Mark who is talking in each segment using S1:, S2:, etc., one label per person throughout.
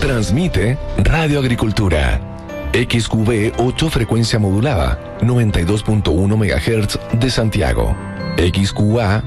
S1: Transmite Radio Agricultura. XQB 8 frecuencia modulada, 92.1 MHz de Santiago. XQA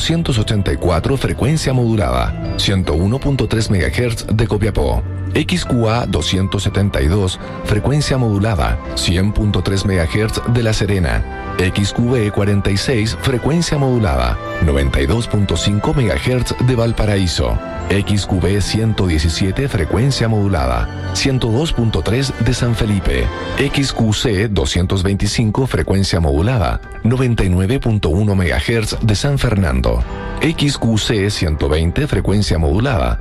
S1: 484 frecuencia modulada, 101.3 MHz de Copiapó. XQA 272 frecuencia modulada, 100.3 MHz de La Serena. XQB 46 frecuencia modulada, 92.5 MHz de Valparaíso. XQB 117 frecuencia modulada, 102.3 de San Felipe. XQC 225 frecuencia modulada, 99.1 MHz de San Fernando. XQC 120 frecuencia modulada,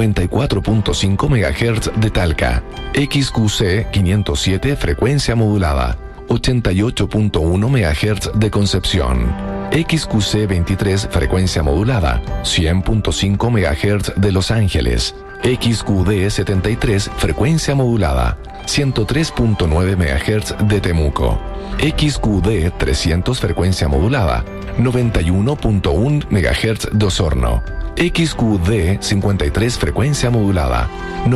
S1: 94.5 MHz de Talca. XQC 507 frecuencia modulada, 88.1 MHz de Concepción. XQC 23 frecuencia modulada, 100.5 MHz de Los Ángeles. XQD 73 frecuencia modulada, 103.9 MHz de Temuco. XQD 300 frecuencia modulada, 91.1 MHz de Osorno. XQD 53 frecuencia modulada,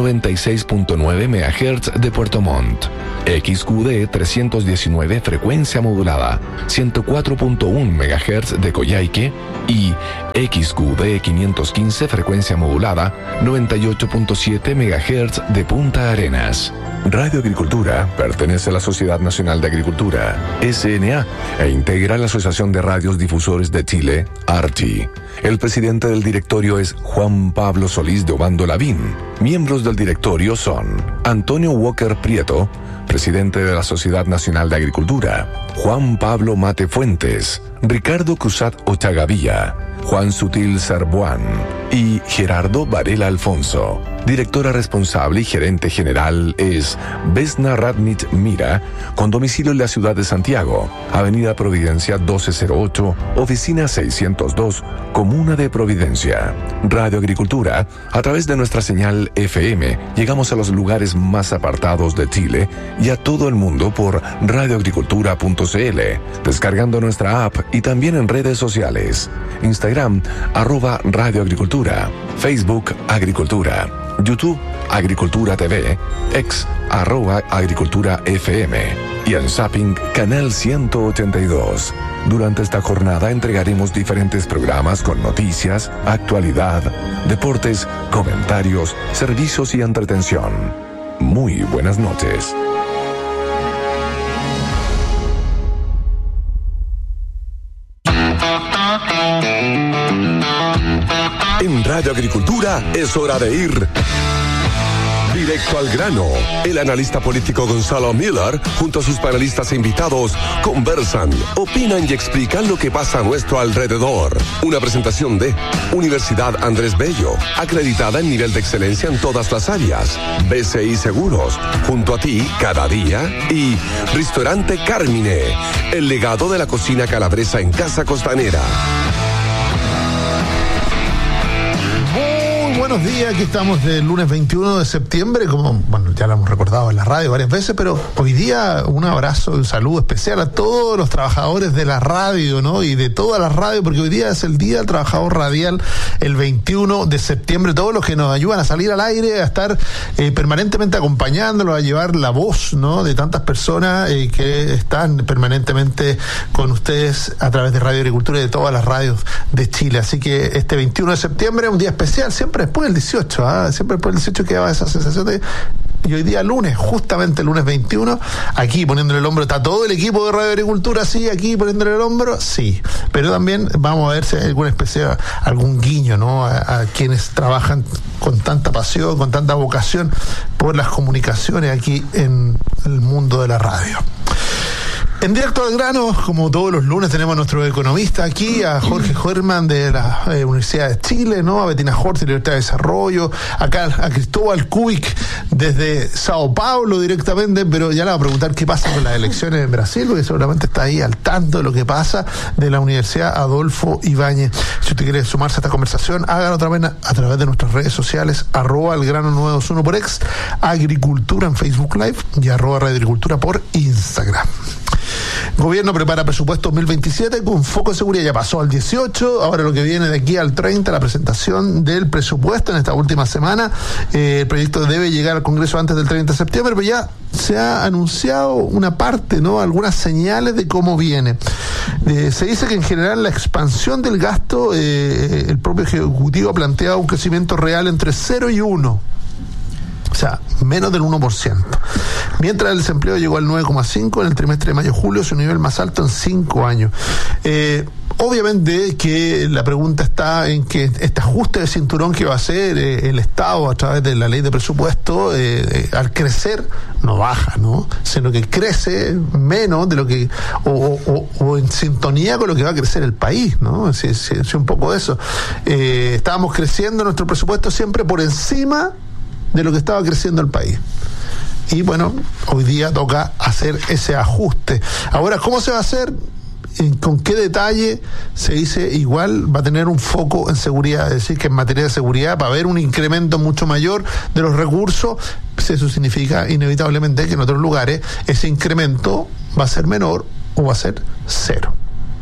S1: 96.9 MHz de Puerto Montt. XQD 319 frecuencia modulada, 104.1 MHz de Coyhaique. Y XQD 515 frecuencia modulada, 98.7 MHz de Punta Arenas. Radio Agricultura pertenece a la Sociedad Nacional de Agricultura, SNA, e integra la Asociación de Radios Difusores de Chile, ARCHI. El presidente del directorio es Juan Pablo Solís de Obando Lavín. Miembros del directorio son Antonio Walker Prieto, presidente de la Sociedad Nacional de Agricultura; Juan Pablo Mate Fuentes; Ricardo Cruzat Ochagavía; Juan Sutil Sarbuán y Gerardo Varela Alfonso. Directora responsable y gerente general es Vesna Radnich Mira, con domicilio en la ciudad de Santiago, Avenida Providencia 1208, Oficina 602, Comuna de Providencia. Radio Agricultura, a través de nuestra señal FM, llegamos a los lugares más apartados de Chile y a todo el mundo por radioagricultura.cl, descargando nuestra app y también en redes sociales. Instagram, @radioagricultura, Facebook, Agricultura, YouTube, Agricultura TV, X, @Agricultura FM y en Zapping, Canal 182. Durante esta jornada entregaremos diferentes programas con noticias, actualidad, deportes, comentarios, servicios y entretención. Muy buenas noches. En Radio Agricultura es hora de ir directo al grano. El analista político Gonzalo Miller, junto a sus panelistas e invitados, conversan, opinan y explican lo que pasa a nuestro alrededor. Una presentación de Universidad Andrés Bello, acreditada en nivel de excelencia en todas las áreas. BCI Seguros, junto a ti cada día. Y Restaurante Carmine, el legado de la cocina calabresa en Casa Costanera.
S2: Buenos días, aquí estamos del lunes 21 de septiembre, como bueno, ya lo hemos recordado en la radio varias veces, pero hoy día un abrazo, un saludo especial a todos los trabajadores de la radio, ¿no? Y de todas las radios, porque hoy día es el Día del Trabajador Radial, el 21 de septiembre, todos los que nos ayudan a salir al aire, a estar permanentemente acompañándolos, a llevar la voz, ¿no? De tantas personas que están permanentemente con ustedes a través de Radio Agricultura y de todas las radios de Chile. Así que este 21 de septiembre es un día especial, siempre después del 18, siempre después del 18 quedaba esa sensación de... Y hoy día lunes, justamente el lunes 21, aquí poniéndole el hombro, está todo el equipo de Radio Agricultura, sí, aquí poniéndole el hombro, sí. Pero también vamos a ver si hay alguna especie, algún guiño, ¿no? A quienes trabajan con tanta pasión, con tanta vocación por las comunicaciones aquí en el mundo de la radio. En directo al grano, como todos los lunes, tenemos a nuestro economista aquí, a Jorge Herman de la Universidad de Chile, ¿no? A Bettina Horst de Libertad de Desarrollo, acá a Cristóbal Kubik desde Sao Paulo directamente, pero ya le va a preguntar qué pasa con las elecciones en Brasil, porque seguramente está ahí al tanto de lo que pasa, de la Universidad Adolfo Ibáñez. Si usted quiere sumarse a esta conversación, hágalo otra vez a través de nuestras redes sociales, @elgrano921 por X, Agricultura en Facebook Live y @Radio Agricultura por Instagram. Gobierno prepara presupuesto 2027 con foco en seguridad. Ya pasó al 18, ahora lo que viene de aquí al 30, la presentación del presupuesto en esta última semana. El proyecto debe llegar al Congreso antes del 30 de septiembre, pero ya se ha anunciado una parte, ¿no? Algunas señales de cómo viene. Se dice que en general la expansión del gasto, el propio Ejecutivo ha planteado un crecimiento real entre 0 y 1. O sea, menos del 1%. Mientras el desempleo llegó al 9,5 en el trimestre de mayo-julio, su nivel más alto en 5 años. Obviamente que la pregunta está en que este ajuste de cinturón que va a hacer el Estado a través de la ley de presupuesto, al crecer, no baja, ¿no? Sino que crece menos de lo que, o en sintonía con lo que va a crecer el país, ¿no? Sí, un poco eso. Estábamos creciendo nuestro presupuesto siempre por encima de lo que estaba creciendo el país. Y bueno, hoy día toca hacer ese ajuste. Ahora, ¿cómo se va a hacer? ¿Con qué detalle? Se dice igual va a tener un foco en seguridad, es decir, que en materia de seguridad va a haber un incremento mucho mayor de los recursos. Eso significa inevitablemente que en otros lugares ese incremento va a ser menor o va a ser cero.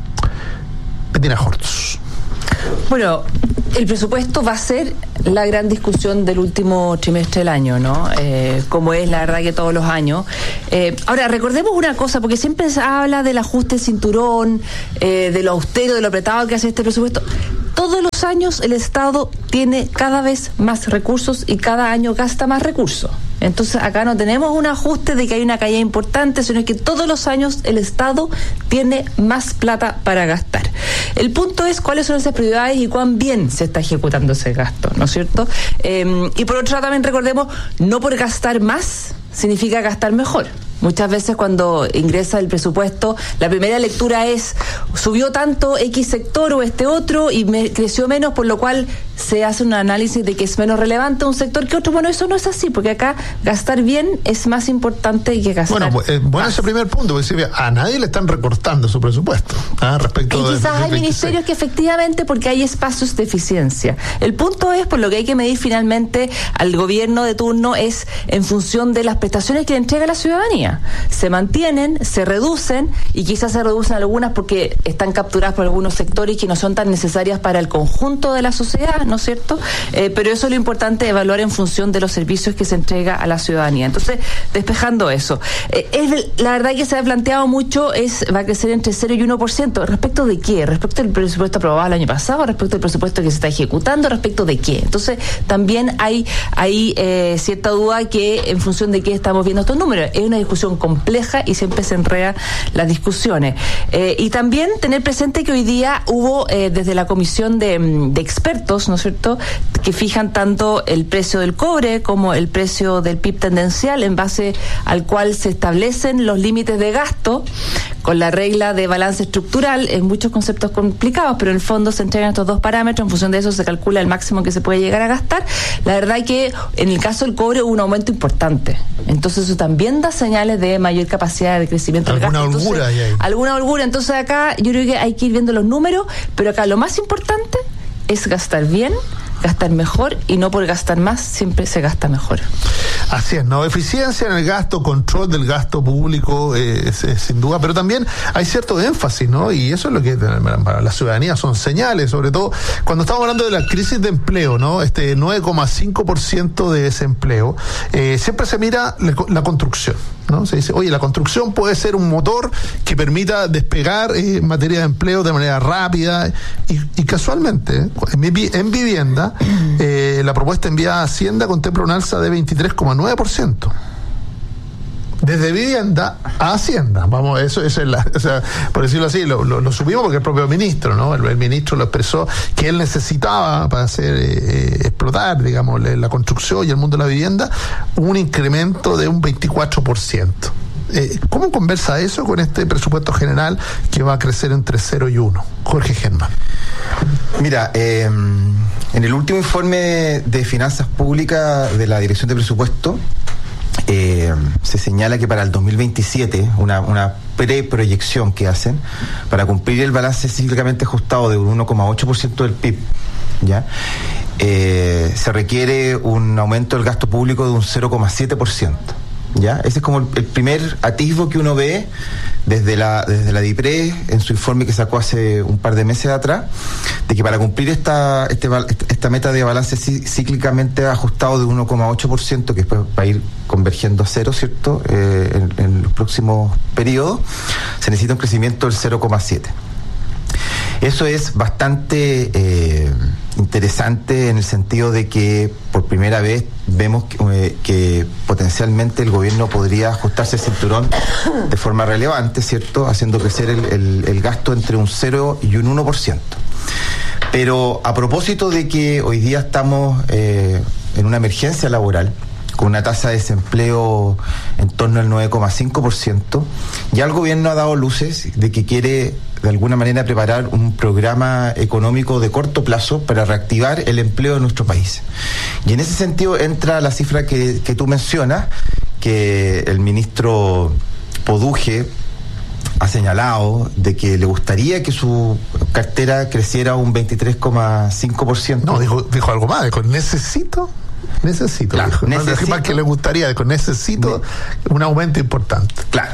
S2: Bettina Hortz.
S3: Bueno, el presupuesto va a ser la gran discusión del último trimestre del año, ¿no? Como es la verdad que todos los años. Ahora, recordemos una cosa, porque siempre se habla del ajuste de cinturón, de lo austero, de lo apretado que hace este presupuesto. Todos los años el Estado tiene cada vez más recursos y cada año gasta más recursos. Entonces acá no tenemos un ajuste de que hay una caída importante, sino que todos los años el Estado tiene más plata para gastar. El punto es cuáles son esas prioridades y cuán bien se está ejecutando ese gasto, ¿no es cierto? Y por otro lado también recordemos, no por gastar más significa gastar mejor. Muchas veces cuando ingresa el presupuesto, la primera lectura es, subió tanto X sector o este otro y creció menos, por lo cual se hace un análisis de que es menos relevante un sector que otro. Bueno, eso no es así, porque acá gastar bien es más importante que gastar
S2: bueno, ese primer punto, porque a nadie le están recortando su presupuesto respecto
S3: y quizás hay ministerios que efectivamente, porque hay espacios de eficiencia. El punto es, por lo que hay que medir finalmente al gobierno de turno, es en función de las prestaciones que le entrega la ciudadanía. Se mantienen, se reducen y quizás se reducen algunas porque están capturadas por algunos sectores que no son tan necesarias para el conjunto de la sociedad, ¿no es cierto? Pero eso es lo importante, evaluar en función de los servicios que se entrega a la ciudadanía. Entonces, despejando eso, la verdad que se ha planteado mucho, va a crecer entre 0 y 1%. ¿Respecto de qué? ¿Respecto del presupuesto aprobado el año pasado? ¿Respecto del presupuesto que se está ejecutando? ¿Respecto de qué? Entonces, también hay cierta duda que en función de qué estamos viendo estos números. Es una discusión compleja y siempre se enredan las discusiones. Y también tener presente que hoy día hubo desde la comisión de expertos, ¿no es cierto?, que fijan tanto el precio del cobre como el precio del PIB tendencial, en base al cual se establecen los límites de gasto con la regla de balance estructural, en muchos conceptos complicados, pero en el fondo se entregan estos dos parámetros, en función de eso se calcula el máximo que se puede llegar a gastar. La verdad que en el caso del cobre hubo un aumento importante, entonces eso también da señales de mayor capacidad de crecimiento del gasto. Alguna holgura. Entonces acá yo creo que hay que ir viendo los números, pero acá lo más importante es gastar bien, gastar mejor, y no por gastar más siempre se gasta mejor.
S2: Así es, ¿no? Eficiencia en el gasto, control del gasto público, sin duda, pero también hay cierto énfasis, ¿no? Y eso es lo que para la ciudadanía son señales, sobre todo cuando estamos hablando de la crisis de empleo, ¿no? 9,5% de desempleo, siempre se mira la construcción, ¿no? Se dice, oye, la construcción puede ser un motor que permita despegar en materia de empleo de manera rápida, y casualmente, en vivienda, la propuesta enviada a Hacienda contempla un alza de 23,9%. Desde vivienda a Hacienda. Vamos, eso es o sea, por decirlo así, lo subimos porque el propio ministro, ¿no? El ministro lo expresó, que él necesitaba para hacer explotar, digamos, la construcción y el mundo de la vivienda, un incremento de un 24%. ¿Cómo conversa eso con este presupuesto general que va a crecer entre 0 y 1? Jorge Germán.
S4: Mira, en el último informe de finanzas públicas de la Dirección de Presupuesto se señala que para el 2027, una preproyección que hacen, para cumplir el balance cíclicamente ajustado de un 1,8% del PIB, ¿ya? Se requiere un aumento del gasto público de un 0,7%. ¿Ya? Ese es como el primer atisbo que uno ve desde la DIPRES en su informe que sacó hace un par de meses atrás, de que para cumplir esta meta de balance cíclicamente ajustado de 1,8%, que después va a ir convergiendo a cero, ¿cierto? En los próximos periodos, se necesita un crecimiento del 0,7%. Eso es bastante interesante en el sentido de que por primera vez vemos que potencialmente el gobierno podría ajustarse el cinturón de forma relevante, ¿cierto? Haciendo crecer el gasto entre un 0 y un 1%. Pero a propósito de que hoy día estamos en una emergencia laboral, con una tasa de desempleo en torno al 9,5%, ya el gobierno ha dado luces de que quiere de alguna manera preparar un programa económico de corto plazo para reactivar el empleo de nuestro país. Y en ese sentido entra la cifra que tú mencionas, que el ministro Poduje ha señalado de que le gustaría que su cartera creciera un 23,5%.
S2: No, dijo algo más, dijo, necesito,
S4: claro,
S2: dijo. No necesito, más que le gustaría, dijo, necesito un aumento importante.
S4: Claro.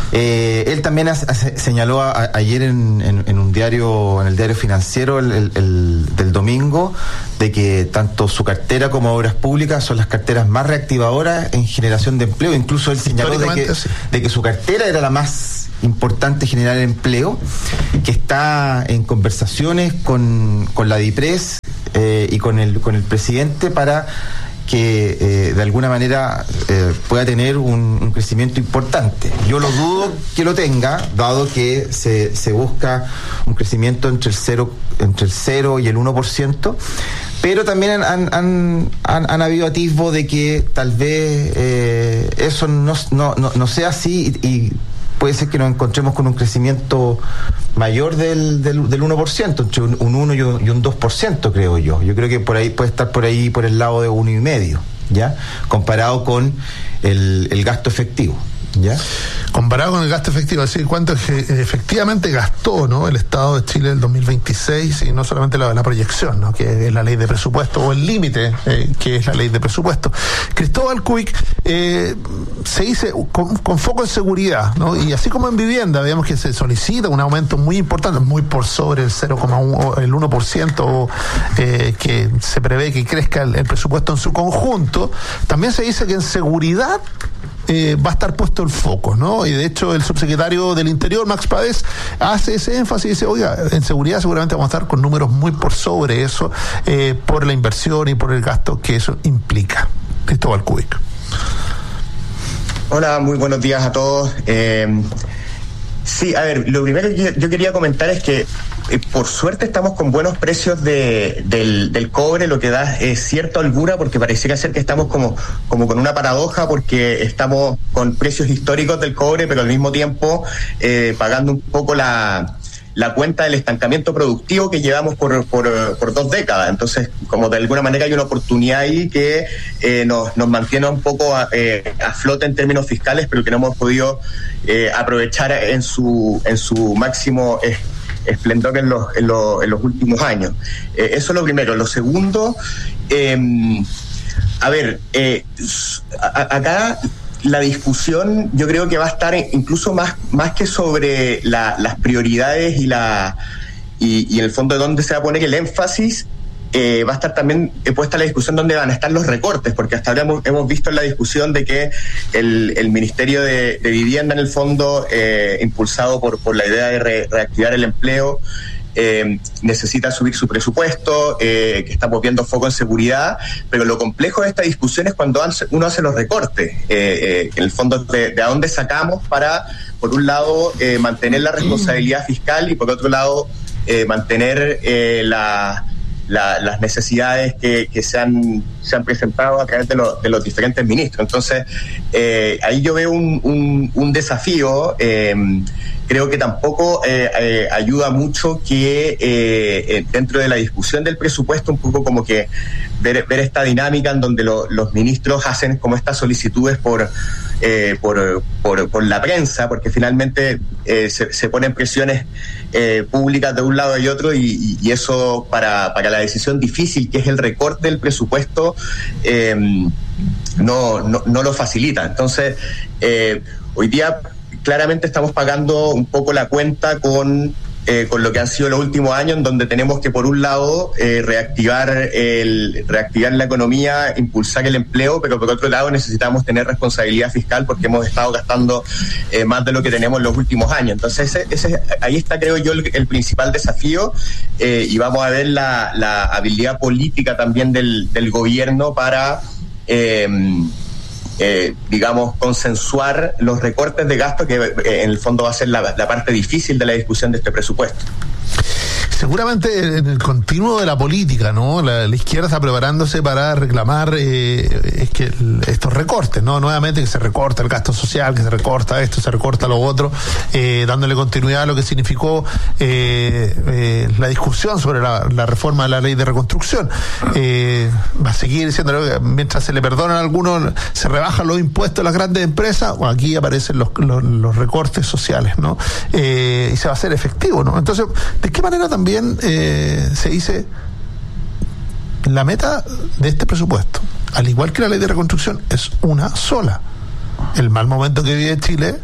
S4: Él también señaló ayer en un diario, en el diario financiero del domingo, de que tanto su cartera como Obras Públicas son las carteras más reactivadoras en generación de empleo. Incluso él señaló de que su cartera era la más importante generar empleo, que está en conversaciones con la DIPRES y con el presidente para que de alguna manera pueda tener un crecimiento importante. Yo lo dudo que lo tenga, dado que se busca un crecimiento entre el 0 y el 1%, pero también han habido atisbos de que tal vez eso no sea así y puede ser que nos encontremos con un crecimiento mayor del 1%, entre un 1 y un 2%, creo yo. Yo creo que por ahí puede estar por el lado de 1,5%, ¿ya? Comparado con el gasto efectivo, ¿ya?
S2: Comparado con el gasto efectivo, es decir, cuánto efectivamente gastó, ¿no?, el Estado de Chile en el 2026, y no solamente la proyección, ¿no?, que es la ley de presupuesto, o el límite, que es la ley de presupuesto. Cristóbal Cuic, se dice con foco en seguridad, ¿no?, y así como en vivienda, vemos que se solicita un aumento muy importante, muy por sobre el 0,1%, el 1%, que se prevé que crezca el presupuesto en su conjunto. También se dice que en seguridad va a estar puesto el foco, ¿no? Y de hecho el subsecretario del Interior, Max Pavés, hace ese énfasis y dice, oiga, en seguridad seguramente vamos a estar con números muy por sobre eso, por la inversión y por el gasto que eso implica. Cristóbal Cuic.
S5: Hola, muy buenos días a todos. Sí, a ver, lo primero que yo quería comentar es que por suerte estamos con buenos precios del cobre, lo que da cierta holgura, porque pareciera ser que estamos como con una paradoja, porque estamos con precios históricos del cobre, pero al mismo tiempo pagando un poco la cuenta del estancamiento productivo que llevamos por 2 décadas. Entonces, como de alguna manera hay una oportunidad ahí que nos mantiene un poco a flote en términos fiscales, pero que no hemos podido aprovechar en su máximo esplendor en los últimos años. Eso es lo primero. Lo segundo, acá la discusión yo creo que va a estar incluso más que sobre las prioridades y en el fondo de dónde se va a poner el énfasis, va a estar también puesta la discusión dónde van a estar los recortes, porque hasta ahora hemos visto en la discusión de que el Ministerio de Vivienda, en el fondo, impulsado por la idea de reactivar el empleo, necesita subir su presupuesto, que estamos viendo foco en seguridad, pero lo complejo de esta discusión es cuando uno hace los recortes, en el fondo de a dónde sacamos para, por un lado, mantener la responsabilidad fiscal y por otro lado, mantener las necesidades que se han presentado a través de los diferentes ministros. Entonces, ahí yo veo un desafío. Creo que tampoco ayuda mucho que dentro de la discusión del presupuesto un poco como que ver esta dinámica en donde los ministros hacen como estas solicitudes por la prensa, porque finalmente se ponen presiones públicas de un lado y otro, y eso para la decisión difícil que es el recorte del presupuesto no lo facilita. Entonces hoy día claramente estamos pagando un poco la cuenta con lo que han sido los últimos años, en donde tenemos que, por un lado, reactivar la economía, impulsar el empleo, pero por otro lado necesitamos tener responsabilidad fiscal porque hemos estado gastando más de lo que tenemos en los últimos años. Entonces ahí está, creo yo, el principal desafío, y vamos a ver la habilidad política también del gobierno para digamos, consensuar los recortes de gasto, que en el fondo va a ser la parte difícil de la discusión de este presupuesto.
S2: Seguramente en el continuo de la política, ¿no? La izquierda está preparándose para reclamar estos recortes, ¿no? Nuevamente que se recorta el gasto social, que se recorta esto, se recorta lo otro, dándole continuidad a lo que significó la discusión sobre la reforma de la ley de reconstrucción. Va a seguir diciendo que mientras se le perdonan a algunos, se rebajan los impuestos a las grandes empresas, bueno, aquí aparecen los recortes sociales, ¿no? Y se va a hacer efectivo, ¿no? Entonces, ¿de qué manera también se dice la meta de este presupuesto, al igual que la ley de reconstrucción, es una sola? El mal momento que vive Chile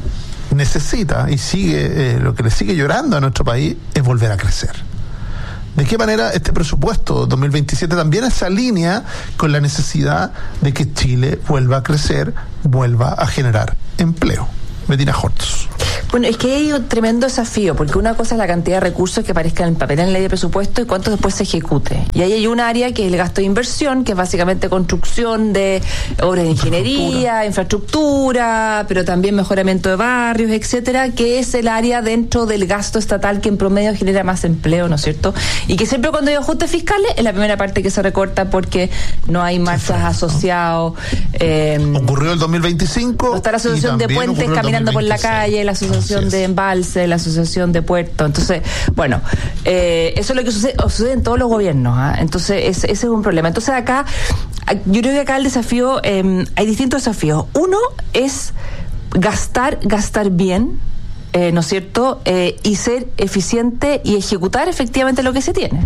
S2: necesita y sigue, lo que le sigue llorando a nuestro país es volver a crecer. ¿De qué manera este presupuesto 2027 también se alinea con la necesidad de que Chile vuelva a crecer, vuelva a generar empleo? Bettina Hortz.
S3: Bueno, es que hay un tremendo desafío, porque una cosa es la cantidad de recursos que aparezcan en papel en la ley de presupuesto y cuánto después se ejecute. Y ahí hay un área que es el gasto de inversión, que es básicamente construcción de obras de ingeniería, infraestructura, pero también mejoramiento de barrios, etcétera, que es el área dentro del gasto estatal que en promedio genera más empleo, ¿no es cierto? Y que siempre cuando hay ajustes fiscales es la primera parte que se recorta porque no hay marchas asociados.
S2: Ocurrió el 2025.
S3: No está la asociación de puentes caminando por la calle, la asociación de embalse, la asociación de puerto. Entonces, bueno, eso es lo que sucede en todos los gobiernos, ¿eh? Entonces, ese es un problema. Entonces, acá, yo creo que acá el desafío, hay distintos desafíos. Uno es gastar bien, ¿no es cierto? Y ser eficiente y ejecutar efectivamente lo que se tiene.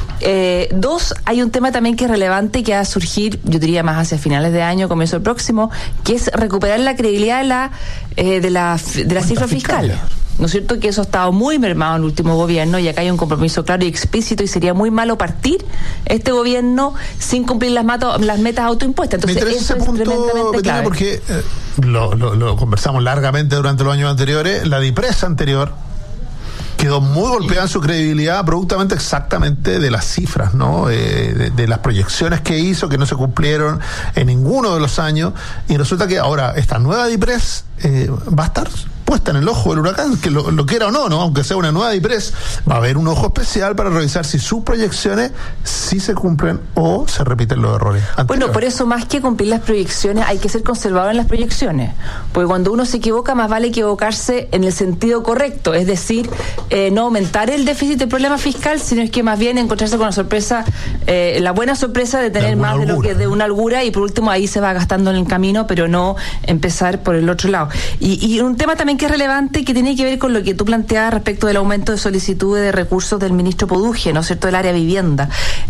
S3: Dos, hay un tema también que es relevante, que va a surgir, yo diría más hacia finales de año, comienzo del próximo, que es recuperar la credibilidad de la cifra fiscal. ¿No es cierto? Que eso ha estado muy mermado en el último gobierno, y acá hay un compromiso claro y explícito, y sería muy malo partir este gobierno sin cumplir las metas autoimpuestas. Entonces, eso es tremendamente clave.
S2: Porque lo conversamos largamente durante los años anteriores. La DIPRES anterior quedó muy golpeada en su credibilidad productamente exactamente de las cifras, ¿no? De las proyecciones que hizo, que no se cumplieron en ninguno de los años, y resulta que ahora esta nueva DIPRES va a estar puesta en el ojo del huracán, que lo quiera o no, aunque sea una nueva DIPRES, va a haber un ojo especial para revisar si sus proyecciones sí se cumplen o se repiten los errores anteriores.
S3: Bueno, por eso, más que cumplir las proyecciones, hay que ser conservador en las proyecciones, porque cuando uno se equivoca, más vale equivocarse en el sentido correcto, es decir, no aumentar el déficit del problema fiscal, sino es que más bien encontrarse con la sorpresa, la buena sorpresa de tener más de lo que de una holgura, y por último ahí se va gastando en el camino, pero no empezar por el otro lado. Y un tema también que es relevante, que tiene que ver con lo que tú planteabas respecto del aumento de solicitudes de recursos del ministro Poduje, ¿no es cierto?, del área vivienda.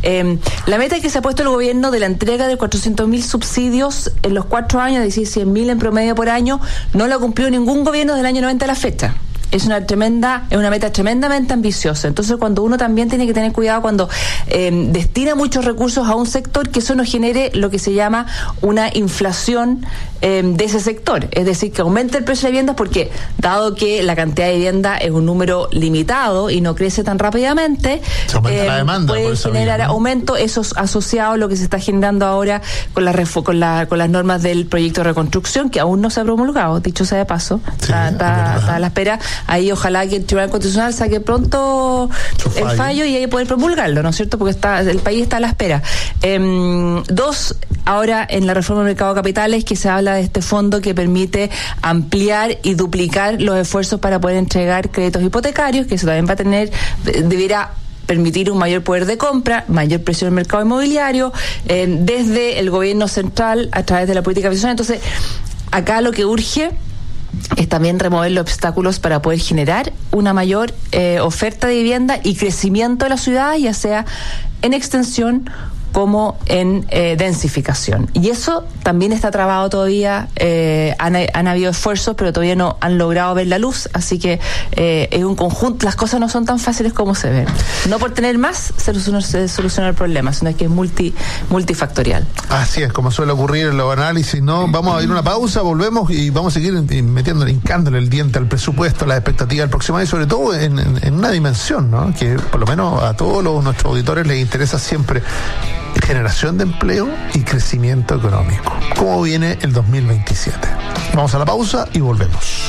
S3: La meta que se ha puesto el gobierno de la entrega de 400.000 subsidios en los 4 años, es decir, 100.000 en promedio por año, no lo ha cumplido ningún gobierno desde el año 90 a la fecha. Es una meta tremendamente ambiciosa. Entonces, cuando uno también tiene que tener cuidado cuando destina muchos recursos a un sector, que eso no genere lo que se llama una inflación de ese sector. Es decir, que aumente el precio de viviendas, porque dado que la cantidad de vivienda es un número limitado y no crece tan rápidamente,
S2: se aumenta la demanda,
S3: puede generar aumento. Eso es asociado a lo que se está generando ahora con las normas del proyecto de reconstrucción, que aún no se ha promulgado, dicho sea de paso. Sí, está a la espera. Ahí ojalá que el Tribunal Constitucional saque pronto el fallo y ahí poder promulgarlo, ¿no es cierto? Porque el país está a la espera. Dos, ahora en la reforma del mercado de capitales, que se habla de este fondo que permite ampliar y duplicar los esfuerzos para poder entregar créditos hipotecarios, que eso también va a tener, debiera permitir un mayor poder de compra, mayor presión en el mercado inmobiliario, desde el gobierno central a través de la política fiscal. Entonces, acá lo que urge es también remover los obstáculos para poder generar una mayor oferta de vivienda y crecimiento de la ciudad, ya sea en extensión como en densificación. Y eso también está trabado todavía, han habido esfuerzos, pero todavía no han logrado ver la luz, así que es un conjunto, las cosas no son tan fáciles como se ven. No por tener más se soluciona el problema, sino que es multifactorial.
S2: Así es, como suele ocurrir en los análisis, ¿no? Vamos a ir a una pausa, volvemos y vamos a seguir hincándole el diente al presupuesto, las expectativas del próximo año, y sobre todo en una dimensión, ¿no? Que por lo menos a todos nuestros auditores les interesa siempre: generación de empleo y crecimiento económico. ¿Cómo viene el 2027? Vamos a la pausa y volvemos.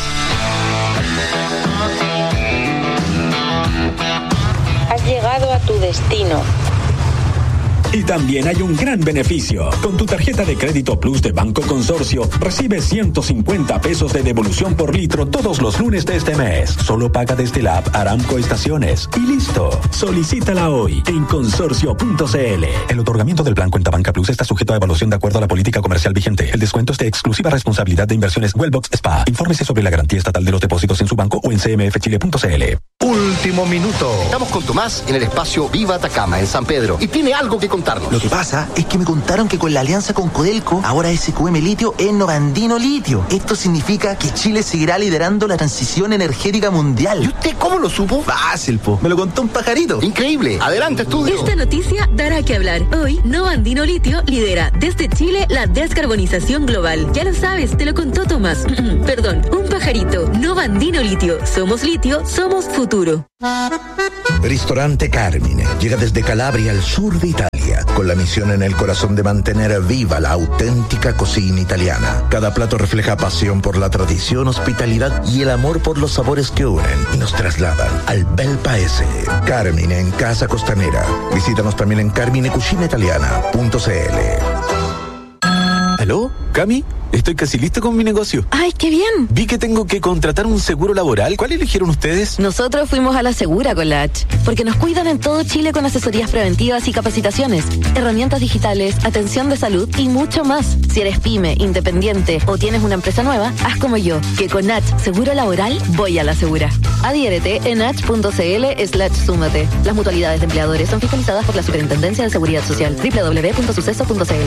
S6: Has llegado a tu destino.
S7: Y también hay un gran beneficio. Con tu tarjeta de crédito Plus de Banco Consorcio, recibes 150 pesos de devolución por litro todos los lunes de este mes. Solo paga desde la app Aramco Estaciones. Y listo. Solicítala hoy en consorcio.cl. El otorgamiento del plan Cuenta Banca Plus está sujeto a evaluación de acuerdo a la política comercial vigente. El descuento es de exclusiva responsabilidad de Inversiones Wellbox SPA. Infórmese sobre la garantía estatal de los depósitos en su banco o en cmfchile.cl.
S8: Último minuto. Estamos con Tomás en el espacio Viva Atacama, en San Pedro, y tiene algo que contarnos.
S9: Lo que pasa es que me contaron que con la alianza con Codelco, ahora SQM Litio es Novandino Litio. Esto significa que Chile seguirá liderando la transición energética mundial.
S8: ¿Y usted cómo lo supo?
S9: Fácil, po. Me lo contó un pajarito.
S8: Increíble. Adelante, estudio.
S10: Esta noticia dará que hablar. Hoy, Novandino Litio lidera desde Chile la descarbonización global. Ya lo sabes, te lo contó Tomás. Perdón, un pajarito. Novandino Litio. Somos litio, somos futuro.
S11: Ristorante Carmine llega desde Calabria al sur de Italia, con la misión en el corazón de mantener viva la auténtica cocina italiana. Cada plato refleja pasión por la tradición, hospitalidad y el amor por los sabores que unen y nos trasladan al bel paese. Carmine en Casa Costanera. Visítanos también en carminecucinaitaliana.cl.
S12: ¿Aló? ¿Cami? Estoy casi listo con mi negocio.
S13: ¡Ay, qué bien!
S12: Vi que tengo que contratar un seguro laboral. ¿Cuál eligieron ustedes?
S13: Nosotros fuimos a La Segura con la H, porque nos cuidan en todo Chile con asesorías preventivas y capacitaciones, herramientas digitales, atención de salud y mucho más. Si eres pyme, independiente o tienes una empresa nueva, haz como yo, que con H Seguro Laboral voy a La Segura. Adhiérete en h.cl/súmate. Las mutualidades de empleadores son fiscalizadas por la Superintendencia de Seguridad Social. www.suceso.cl.